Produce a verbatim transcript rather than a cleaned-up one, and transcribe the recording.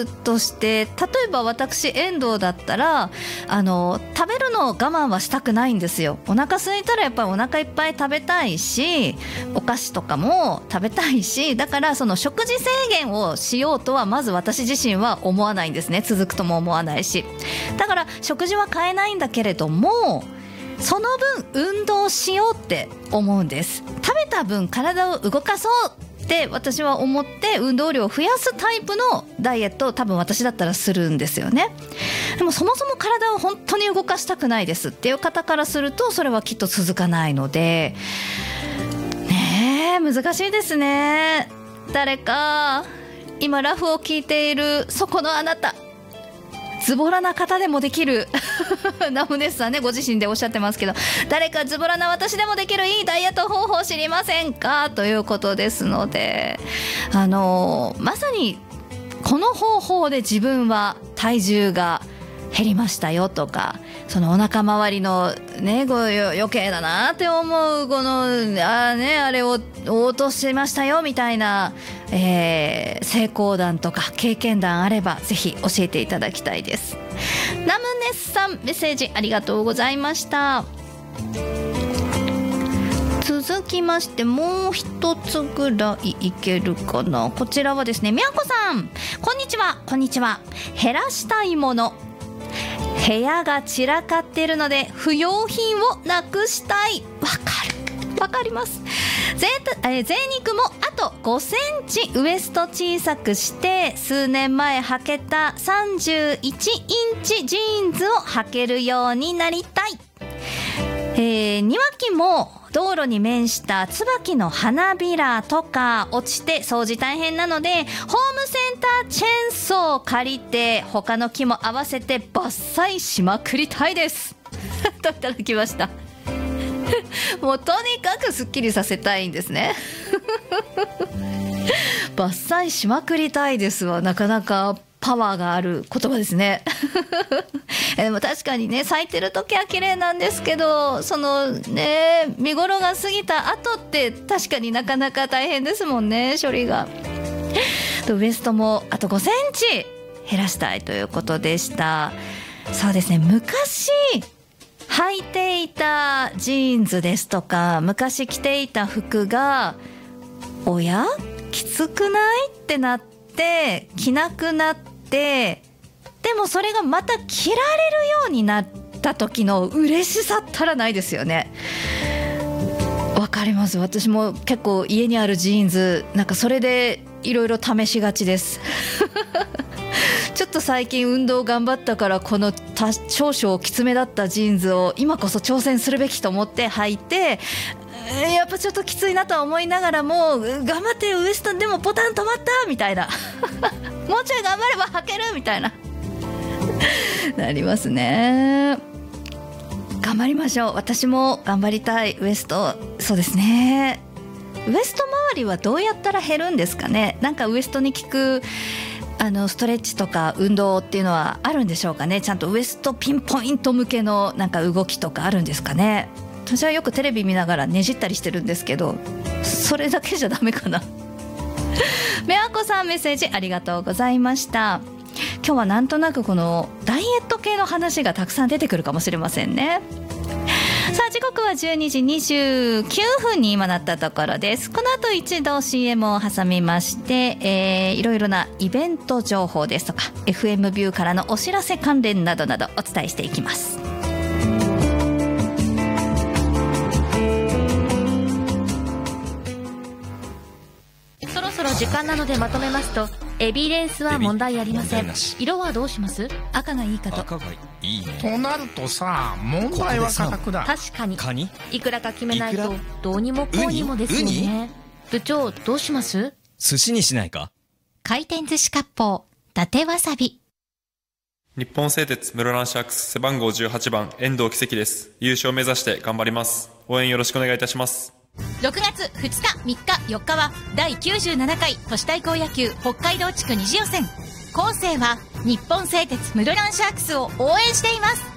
つとして、例えば私遠藤だったらあの食べるのを我慢はしたくないんですよ。お腹空いたらやっぱりお腹いっぱい食べたいし、お菓子とかも食べたいし、だからその食事制限をしようとはまず私自身は思わないんですね。続くとも思わないし、だから食事は変えないんだけれども、その分運動しようって思うんです。食べた分体を動かそうって私は思って運動量を増やすタイプのダイエットを多分私だったらするんですよね。でもそもそも体を本当に動かしたくないですっていう方からするとそれはきっと続かないのでね、え難しいですね。誰か今ラフを聞いているそこのあなた、ズボラな方でもできるナムネスさんね、ご自身でおっしゃってますけど、誰かズボラな私でもできるいいダイエット方法知りませんかということですので、あのまさにこの方法で自分は体重が減りましたよとか、そのお腹周りのねこう余計だなって思うこのあ,、ね、あれを落としましたよみたいな、えー、成功談とか経験談あればぜひ教えていただきたいです。ナムネスさん、メッセージありがとうございました。続きましてもう一つぐらいいけるかな。こちらはですね、みやこさん、こんにちは。こんにちは。減らしたいもの、部屋が散らかっているので不要品をなくしたい。わかるわかります。ぜい贅肉もあとごセンチウエスト小さくして数年前履けたさんじゅういちインチジーンズを履けるようになりたい。えー、庭木も道路に面した椿の花びらとか落ちて掃除大変なのでホームセンターチェーンソーを借りて他の木も合わせて伐採しまくりたいですといただきましたもうとにかくすっきりさせたいんですね伐採しまくりたいですはなかなかパワーがある言葉ですねでも確かにね、咲いてる時は綺麗なんですけど、そのね見頃が過ぎた後って確かになかなか大変ですもんね、処理が。ウエストもあとごセンチ減らしたいということでした。そうですね、昔履いていたジーンズですとか昔着ていた服がおやきつくないってなって着なくなって、でもそれがまた着られるようになった時の嬉しさったらないですよね。わかります。私も結構家にあるジーンズなんかそれでいろいろ試しがちですちょっと最近運動頑張ったからこの少々きつめだったジーンズを今こそ挑戦するべきと思って履いて、やっぱちょっときついなとは思いながらも頑張ってウエストでもボタン止まったみたいなもうちょい頑張れば履けるみたいななりますね。頑張りましょう。私も頑張りたい。ウエスト、そうですね。ウエスト周りはどうやったら減るんですかね。なんかウエストに効くあのストレッチとか運動っていうのはあるんでしょうかね。ちゃんとウエストピンポイント向けのなんか動きとかあるんですかね。私はよくテレビ見ながらねじったりしてるんですけど、それだけじゃダメかなめわこさん、メッセージありがとうございました。今日はなんとなくこのダイエット系の話がたくさん出てくるかもしれませんね。さあ時刻はじゅうにじにじゅうきゅうふんに今なったところです。この後一度 シーエム を挟みまして、えー、いろいろなイベント情報ですとか エフエム ビューからのお知らせ関連などなどお伝えしていきます。 そろそろ時間なのでまとめますと、エビレンスは問題ありません。色はどうします？赤がいいかと。 赤がいいね。 となるとさ、問題は価格だ。 確かに。 カニ？ いくらか決めないとどうにもこうにもですよね。部長どうします？ 寿司にしないか？ 回転寿司割烹伊達わさび。 日本製鉄室蘭シャークス背番号じゅうはちばん遠藤奇跡です。優勝目指して頑張ります。応援よろしくお願いいたします。 ろくがつふつか、みっか、よっかはだいきゅうじゅうななかい都市対抗野球北海道地区二次予選。後世は日本製鉄室蘭シャークスを応援しています。